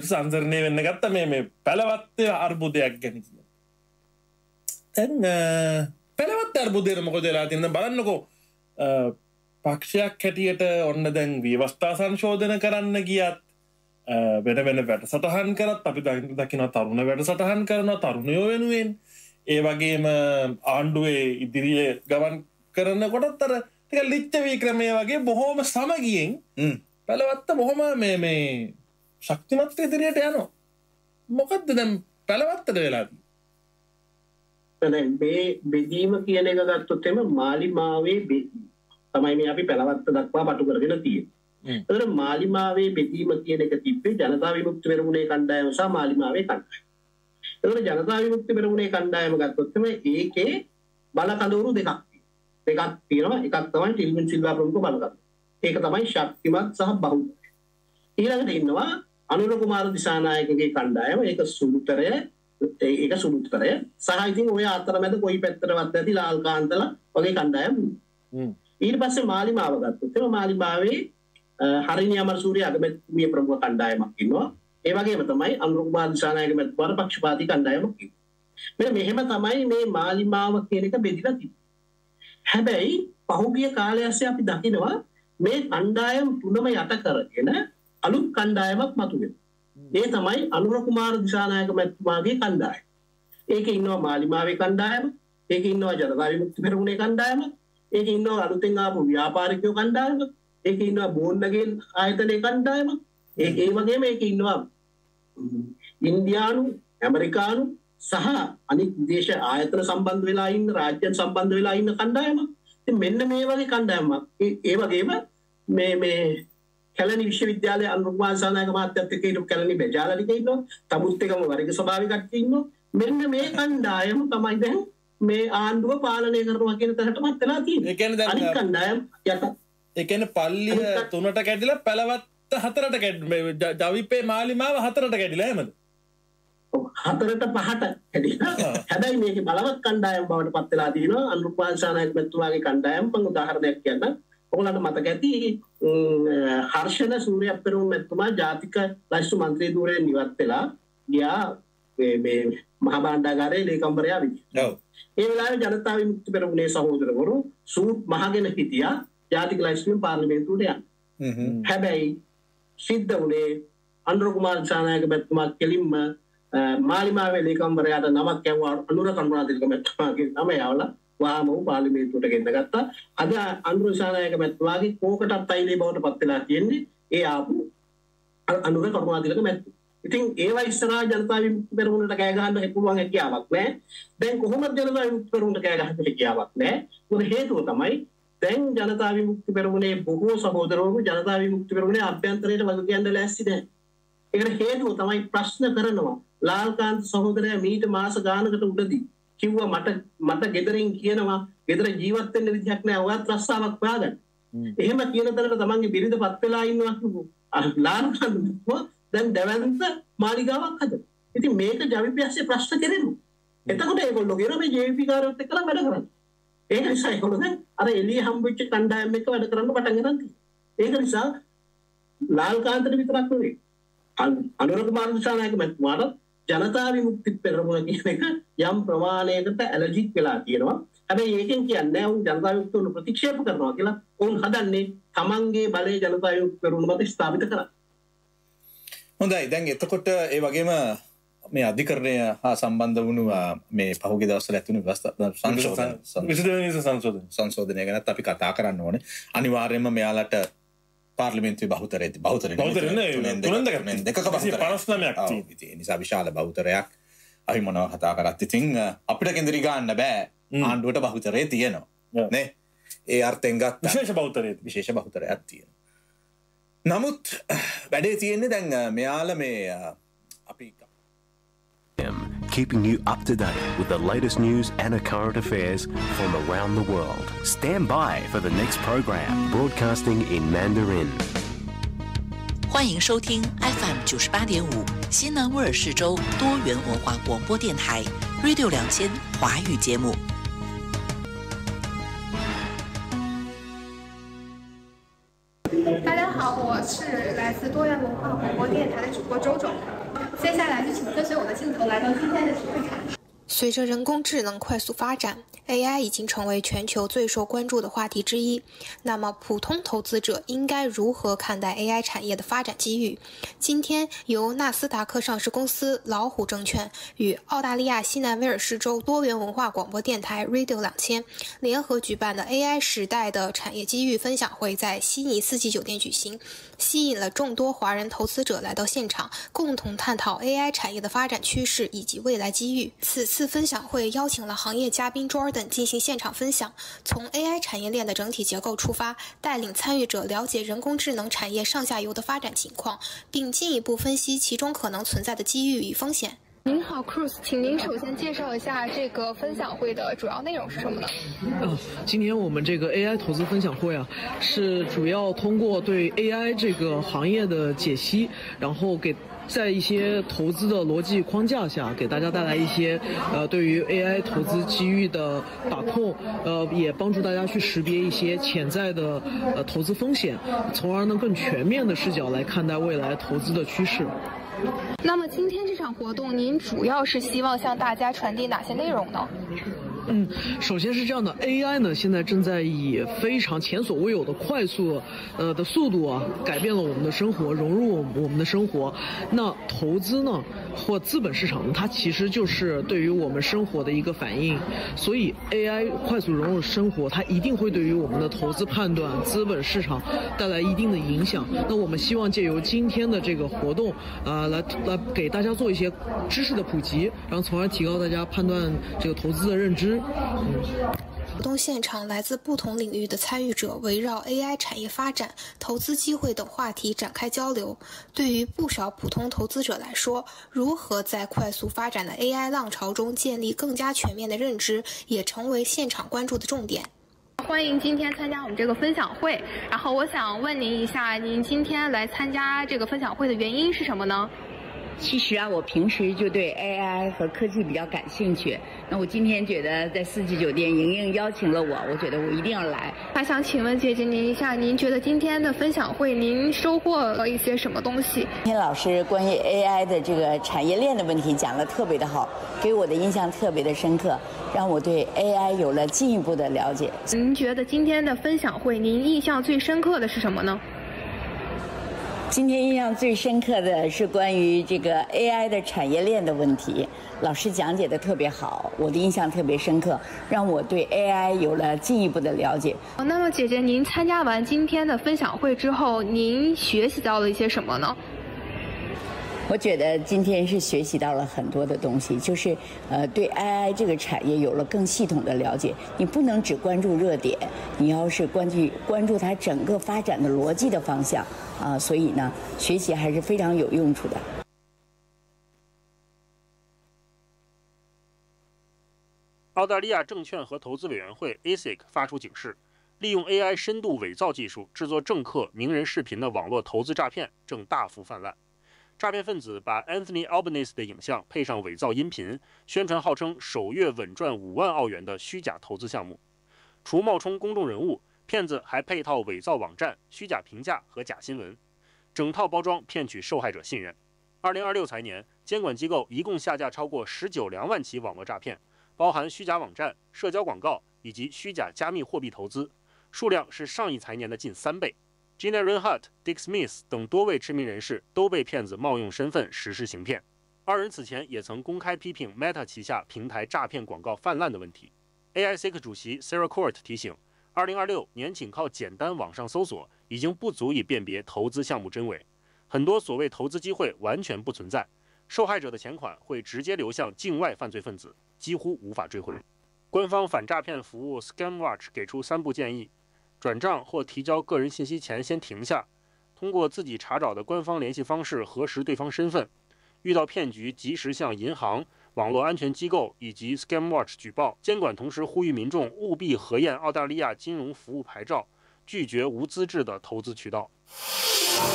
සංසරණය වෙන්න ගත්ත මේ පැලවත්තේ අර්බුදයක් ගැන කියලා. දැන් පැලවත් අර්බුදයට මොකද වෙලා තියෙන්නේ බලන්නකෝ. පක්ෂයක් හැටියට ඔන්න දැන් ව්‍යවස්ථා සංශෝධන කරන්න ගියත් වෙන වෙන වැඩසටහන් කරත් අපි දකින තරුණ වැඩසටහන් කරනවා තරුණයෝ වෙනුවෙන් ඒ වගේම ආණ්ඩුවේ ඉදිරියේ ගමන් කරන කොටත් අර ටික ලිච්ඡවී ක්‍රමය වගේ බොහොම සමගියෙන් පැලවත්ත බොහොම මේ ශක්තිමත් ඉදිරියට යනවා. මොකද්ද දැන් පැලවත්තට වෙලා තියෙන්නේ? මේ බෙදීම කියන එක ගත්තොත් එම මාලිමාවේ තමයි මේ අපි පැලවත්ත දක්වා පටු කරගෙන තියෙන්නේ. ඒතර මාලිමාවේ බෙදීම කියන එක තිබ්බේ ජනතා විමුක්ති පෙරමුණේ කණ්ඩායම සහ මාලිමාවේ කණ්ඩායම. ඒතර ජනතා විමුක්ති පෙරමුණේ කණ්ඩායම ගත්තොත් එම ඒකේ බල කඳවුරු දෙකක් තියෙනවා. එකක් තමයි ටිල්වින් සිල්වා ප්‍රමුඛ බල කඳවුර. ඒක තමයි ශක්තිමත් සහ බහුල. ඊළඟට ඉන්නවා අනුර කුමාර දිසානායකගේ කණ්ඩායම. ඒක සුළුතරය සහ ඉතින් ඔය අතරමැද කොයි පැත්තටවත් නැති ලාල්කාන්තලා වගේ කණ්ඩායම්. ඊට පස්සේ මාලිමාව ගත්තොත් එම මාලිමාවේ හරිනි අමරසූරිය අගමැතිතුමිය ප්‍රමුඛ කණ්ඩායමක් ඉන්නවා. ඒ වගේම තමයි අනුර කුමාර දිසානායක මැතිතුමාට පක්ෂපාතී කණ්ඩායමක් ඉන්නවා. මෙහෙම තමයි මේ මාලිමාව කියන එක බෙදිලා තිබෙන්නේ. හැබැයි පහුගිය කාලය ඇස්සේ අපි දකිනවා මේ කණ්ඩායම් තුනම යට කරගෙන අලුත් කණ්ඩායමක් මතුවෙනවා. ඒ තමයි අනුර කුමාර දිසානායක මැතිතුමාගේ කණ්ඩායම. ඒකේ ඉන්නවා මාලිමාවේ කණ්ඩායම, ඒකේ ඉන්නවා ජනතා විමුක්ති පෙරමුණේ කණ්ඩායම, ඒකේ ඉන්නවා අලුතෙන් ආපු ව්‍යාපාරිකයෝ කණ්ඩායම, ඒකේ ඉන්නවා බෝන්නගේ ආයතනයේ කණ්ඩායම, ඒ වගේම ඒකේ ඉන්නවා ඉන්දියානු, ඇමරිකානු සහ අනිත් විදේශ ආයතන සම්බන්ධ වෙලා ඉන්න රාජ්‍යයන් සම්බන්ධ වෙලා ඉන්න කණ්ඩායමක්. ඉතින් මෙන්න මේ වගේ කණ්ඩායමක්. ඒ වගේම මේ කැලණි විශ්වවිද්‍යාලයේ අනුර කුමාර දිසානායක මහත්තයත් එක්ක හිටපු කැලණි බෙජාලනික ඉන්නවා. තමුත් එකම වර්ග ස්වභාවික කට්ටිය ඉන්නවා. මෙන්න මේ කණ්ඩායම තමයි දැන් මේ ආණ්ඩුව පාලනය කරනවා කියන තැනටමත් වෙලා තියෙන්නේ. ඒ කියන්නේ දැන් අනිත් කණ්ඩායම් යට. ඒ කියන්නේ පල්ලිය 3ට කැඩිලා පැලවත්ත 4ට කැඩිලා ජවිපේ මාලිමාව 4ට කැඩිලා එහෙමද? 4ට 5ට කැඩිලා. හැබැයි මේකේ බලවත් කණ්ඩායම් බවට පත් වෙලා තියෙනවා. අනුර කුමාර දිසානායක මැතිතුමාගේ කණ්ඩායම මම උදාහරණයක් කියන්න. ඔයගොල්ලන්ට මතක ඇති හර්ෂණ සූර්යප්පරුන් මැතිතුමා ජාතික ලයිස්තු මන්ත්‍රී ධූරයෙන් ඉවත් වෙලා ගියා මේ මහා භාණ්ඩාගාරයේ ලේකම්වරයා විදිහට. ඔව්. ඒ වෙලාවේ ජනතා විමුක්ති පෙරමුණේ සහෝදරවරු සූට් මහගෙන හිටියා ජාතික ලයිස්තුවෙන් පාර්ලිමේන්තුවට යන්න. හැබැයි සිද්ධ වුණේ අනුර කුමාර දිසානායක මැතිතුමා කෙලින්ම මාලිමාවේ ලේකම්වරයාට නමක් යවුවා අනුර කරුණාතිලක මැතිතුමාගේ නම යවලා වහාම පාර්ලිමේන්තුවට ගෙන්න ගත්තා. අද අනුර දිසානායක මැතිතුමාගේ කෝකටත් අයිලේ බවට පත් වෙලා තියෙන්නේ ඒ ආපු අනුර කරුණාතිලක මැතිතුමා. ඉතින් ඒවා ඉස්සරහා ජනතා විමුක්ති පෙරමුණට කෑ ගහන්න පුළුවන් හැකියාවක් නැහැ. දැන් කොහොමද ජනතා විමුක්ති පෙරමුණට කෑ ගහන්න හැකියාවක් නැහැ. මොකද හේතුව තමයි දැන් ජනතා විමුක්ති පෙරමුණේ බොහෝ සහෝදරවරු ජනතා විමුක්ති පෙරමුණේ අභ්‍යන්තරයට වග කියන්න ලෑස්ති නැහැ. ඒකට හේතුව තමයි ප්‍රශ්න කරනවා. ලාල්කාන්ත සහෝදරයා මීට මාස ගානකට උඩදී කිව්වා මට ගෙදරින් කියනවා ගෙදර ජීවත් වෙන්න විදිහක් නැහැ. ඔයත් රස්සාවක් හොයාගන්න. එහෙම කියන තරමට තමන්ගේ බිරිඳපත් වෙලා ඉන්නවා කිව්වෝ. ලාල්කාන්ත දැන් දැවැන්ත මාලිගාවක් හදනවා. ඉතින් මේක ජවිපියස්සේ ප්‍රශ්න කෙරෙනවා. එතකොට ඒගොල්ලෝ කියන මේ ජවිපි කාර්යොත් එක්කලා වැඩ කරන්නේ. ඒක නිසා ඒගොල්ලෝ දැන් අර එළිය හම්බෙච්ච කණ්ඩායම් එක්ක වැඩ කරන්න පටන් ගන්න තියෙනවා. ඒක නිසා ලාල්කාන්තට විතරක් නෙවෙයි අනුර කුමාර දිසානායක මැතිතුමාට ජනතා විමුක්ති පෙරමුණ කියන එක යම් ප්‍රමාණයකට ඇලර්ජික් වෙලා තියෙනවා. හැබැයි ඒකෙන් කියන්නේ උන් ජනතා විමුක්තිය ප්‍රතික්ෂේප කරනවා කියලා. උන් හදන්නේ තමන්ගේ බලය ජනතා විමුක්ති පෙරමුණ මත ස්ථාපිත කරන්න. හොඳයි. දැන් එතකොට ඒ වගේම මේ අධිකරණය හා සම්බන්ධ වුණු මේ පහුගිය දවස්වල ඇතුණු සංශෝධනය ගැනත් අපි කතා කරන්න ඕනේ. අනිවාර්යයෙන්ම මෙයාලට පාර්ලිමේන්තුවේ බහුතරයක් නිසා විශාල බහුතරයක් අපි මොනවා කතා කරත් ඉතින් අපිට කෙන්දරි ගන්න බෑ. ආණ්ඩුවට බහුතරය තියෙනවා නේ. ඒ අර්ථයෙන් ගත්ත විශේෂ බහුතරයක් තියෙනවා. නමුත් වැඩේ තියෙන්නේ දැන් මෙයාලා මේ අපි keeping you up to date with the latest news and current affairs from around the world. Stand by for the next program, broadcasting in Mandarin. 欢迎收听 FM 98.5西南威尔士州多元文化广播电台 Radio 2000华语节目。 大家好，我是来自多元文化广播电台的主播周周。 接下来就请跟随我的镜头来到今天的体育场。 随着人工智能快速发展， AI 已经成为全球最受关注的话题之一。那么，普通投资者应该如何看待 AI 产业的发展机遇？今天，由纳斯达克上市公司老虎证券与澳大利亚西南威尔士州多元文化广播电台 Radio 2000联合举办的 AI 时代的产业机遇分享会在悉尼四季酒店举行，吸引了众多华人投资者来到现场，共同探讨 AI 产业的发展趋势以及未来机遇。此次分享会邀请了行业嘉宾 Jordan 进行现场分享，从 AI 产业链的整体结构出发，带领参与者了解人工智能产业上下游的发展情况，并进一步分析其中可能存在的机遇与风险。您好 Cruz， 请您首先介绍一下这个分享会的主要内容是什么呢？ 今天我们这个 AI 投资分享会是主要通过对 AI 这个行业的解析，然后在一些投资的逻辑框架下，给大家带来一些对于 AI 投资机遇的把控，也帮助大家去识别一些潜在的投资风险，从而呢更全面的视角来看待未来投资的趋势。 那么今天这场活动，您主要是希望向大家传递哪些内容呢？ 首先是这样的 ，AI 呢现在正在以非常前所未有的快速的速度改变了我们的生活，融入我们的生活。那投资呢或资本市场呢，它其实就是对于我们生活的一个反应。所以 AI 快速融入生活，它一定会对于我们的投资判断、资本市场带来一定的影响。那我们希望借由今天的这个活动来给大家做一些知识的普及，然后从而提高大家判断这个投资的认知。 活动现场来自不同领域的参与者围绕 AI 产业发展、投资机会等话题展开交流。对于不少普通投资者来说，如何在快速发展的 AI 浪潮中建立更加全面的认知，也成为现场关注的重点。 欢迎今天参加我们这个分享会，然后我想问您一下，您今天来参加这个分享会的原因是什么呢？ 其实我平时就对 AI 和科技比较感兴趣。那我今天觉得在四季酒店莹莹邀请了我觉得我一定要来。 还想请问姐姐您一下，您觉得今天的分享会您收获了一些什么东西？ 今天老师关于 AI 的这个产业链的问题讲得特别的好，给我的印象特别的深刻，让我对 AI 有了进一步的了解。 您觉得今天的分享会您印象最深刻的是什么呢？ 今天印象最深刻的是关于这个 AI 的产业链的问题，老师讲解的特别好，我的印象特别深刻，让我对 AI 有了进一步的了解。 那么姐姐，您参加完今天的分享会之后，您学习到了一些什么呢？ 我觉得今天是学习到了很多的东西，就是对 AI 这个产业有了更系统的了解。你不能只关注热点，你要是关注它整个发展的逻辑的方向所以呢，学习还是非常有用处的。 澳大利亚证券和投资委员会 ASIC 发出警示，利用 AI 深度伪造技术制作政客、名人视频的网络投资诈骗正大幅泛滥。诈骗分子把 Anthony Albanese 的影像配上伪造音频，宣传号称首月稳赚5万澳元的虚假投资项目。除冒充公众人物，骗子还配套伪造网站、虚假评价和假新闻，整套包装骗取受害者信任。2026财年，监管机构一共下架超过19.2万起网络诈骗，包含虚假网站、社交广告以及虚假加密货币投资，数量是上一财年的近3倍。Gina Rinehart、Dick Smith 等多位知名人士都被骗子冒用身份实施行骗。二人此前也曾公开批评 Meta 旗下平台诈骗广告泛滥的问题。AISIC 主席 Sarah Court 提醒，2026年仅靠简单网上搜索已经不足以辨别投资项目真伪，很多所谓投资机会完全不存在，受害者的钱款会直接流向境外犯罪分子，几乎无法追回。官方反诈骗服务 ScamWatch 给出3步建议：转账或提交个人信息前先停下，通过自己查找的官方联系方式核实对方身份，遇到骗局及时向银行、网络安全机构以及 ScamWatch 举报。监管同时呼吁民众务必核验澳大利亚金融服务牌照，拒绝无资质的投资渠道。